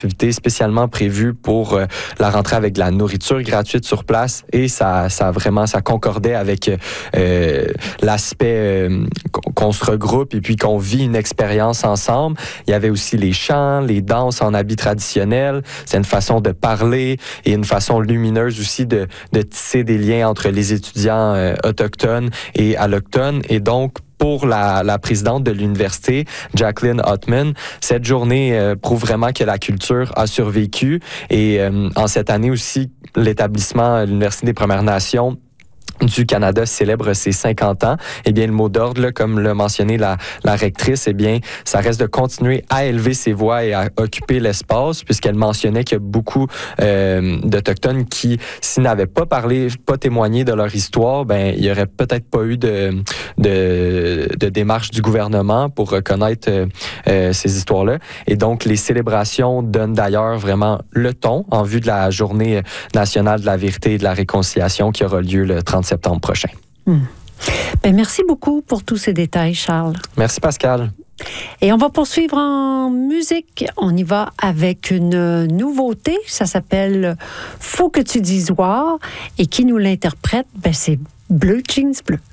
spécialement prévues pour la rentrée avec de la nourriture gratuite sur place et ça concordait avec l'aspect qu'on se regroupe et puis qu'on vit une expérience ensemble. Il y avait aussi les chants, les danses en habits traditionnels. C'est une façon de parler et une façon lumineuse aussi de tisser des liens entre les étudiants autochtones et allochtones. Et donc, pour la présidente de l'université, Jacqueline Ottman, cette journée prouve vraiment que la culture a survécu. Et en cette année aussi, l'établissement, l'Université des Premières Nations du Canada célèbre ses 50 ans. Eh bien, le mot d'ordre, là, comme l'a mentionné la rectrice, eh bien, ça reste de continuer à élever ses voix et à occuper l'espace, puisqu'elle mentionnait qu'il y a beaucoup d'Autochtones qui, s'ils n'avaient pas parlé, pas témoigné de leur histoire, ben, il y aurait peut-être pas eu de démarche du gouvernement pour reconnaître ces histoires-là. Et donc, les célébrations donnent d'ailleurs vraiment le ton en vue de la Journée nationale de la vérité et de la réconciliation qui aura lieu le 30 septembre prochain. Ben, merci beaucoup pour tous ces détails, Charles. Merci, Pascal. Et on va poursuivre en musique. On y va avec une nouveauté. Ça s'appelle « Faut que tu dises voir ». Et qui nous l'interprète? Ben, c'est Bleu Jeans Bleu.